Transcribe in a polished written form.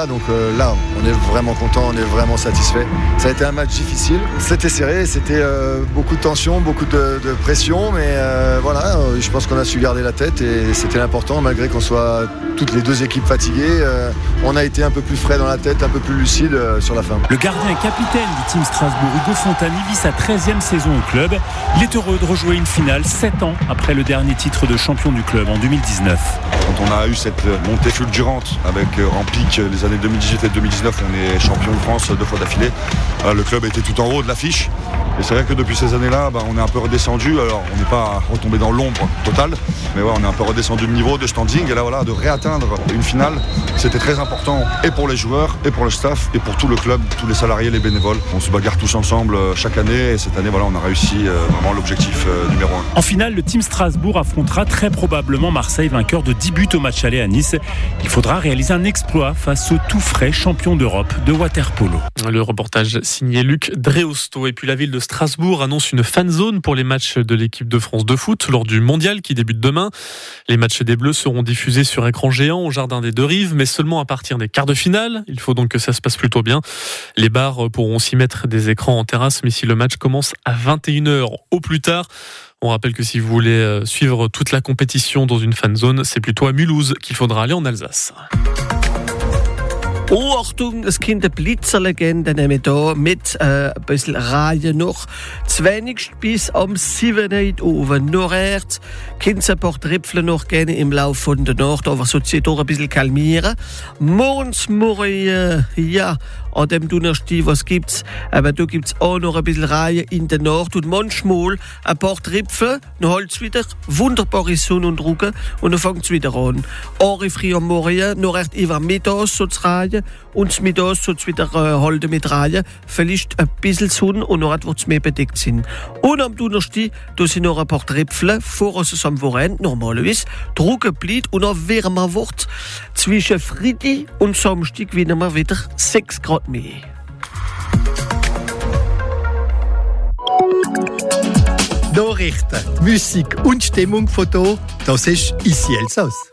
voilà, donc là, on est vraiment content, on est vraiment satisfait. Ça a été un match difficile, c'était serré, c'était beaucoup de tension, beaucoup de pression, mais voilà, je pense qu'on a su garder la tête et c'était l'important, malgré qu'on soit toutes les deux équipes fatiguées. On a été un peu plus frais dans la tête, un peu plus lucide sur la fin. Le gardien et capitaine du Team Strasbourg, Hugo Fontani, vit sa 13e saison au club. Il est heureux de rejouer une finale 7 ans après le dernier titre de champion du club en 2019. Quand on a eu cette montée fulgurante avec en pic les années 2018 et 2019, on est champion de France 2 fois d'affilée. Le club était tout en haut de l'affiche. Et c'est vrai que depuis ces années-là, on est un peu redescendu. Alors on n'est pas retombé dans l'ombre totale, mais ouais, on est un peu redescendu de niveau, de standing. Et là voilà, de réatteindre une finale, c'était très important et pour les joueurs, et pour le staff, et pour tout le club, tous les salariés, les bénévoles. On se bagarre tous ensemble chaque année, et cette année voilà, on a réussi vraiment l'objectif numéro 1. En finale, le Team Strasbourg affrontera très probablement Marseille, vainqueur de 10 buts au match aller à Nice. Il faudra réaliser un exploit face au tout frais champion d'Europe de water-polo. Le reportage signé Luc Dreosto. Et puis la ville de Strasbourg annonce une fan zone pour les matchs de l'équipe de France de foot lors du mondial qui débute demain. Les matchs des Bleus seront diffusés sur écran géant au jardin des Deux Rives, mais seulement à partir des quarts de finale. Il faut donc que ça se passe plutôt bien. Les bars pourront aussi mettre des écrans en terrasse, mais si le match commence à 21h au plus tard. On rappelle que si vous voulez suivre toute la compétition dans une fan zone, c'est plutôt à Mulhouse qu'il faudra aller en Alsace. Oh, Achtung, es kommt eine Blitzerlegende nämlich da mit ein bisschen Reihe noch. 20 bis am 7 Uhr Nordwärts können Sie ein paar Tröpfchen noch gerne im Laufe von der Nacht, aber so sich doch ein bisschen kalmieren. Morgens, ja, an dem Donnerstag, was gibt's? Aber da gibt's auch noch ein bisschen Reihe in der Nacht und manchmal ein paar Tröpfchen, dann halt's wieder wunderbare Sonnenbrücke und dann fängt's wieder an. Auch früh am Morgen, noch recht über mittags so zu Reihe und mittags so wieder halten mit Reihe. Vielleicht ein bisschen Sonne und noch wird's mehr bedeckt sein. Und am Donnerstag, da sind noch ein paar Tröpfchen, vor uns am Wochenende normalerweise, trocken bleibt und noch wärmer wird. Zwischen Freitag und Samstag werden wir wieder 6 Grad mehr. Nachrichten, Musik und Stimmung von hier, das ist «Ici Elsass».